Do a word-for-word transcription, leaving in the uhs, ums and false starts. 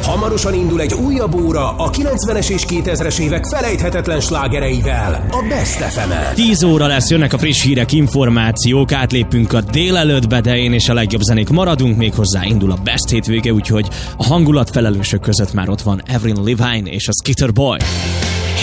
Hamarosan indul egy újabb óra a kilencvenes és kétezres évek felejthetetlen slágereivel, a Best ef emen. tíz óra lesz, jönnek a friss hírek, információk, átlépünk a délelőttbe, de én és a legjobb zenék maradunk, még hozzá indul a Best hétvége, úgyhogy a hangulat felelősök között már ott van Avril Lavigne és a Skitter Boy.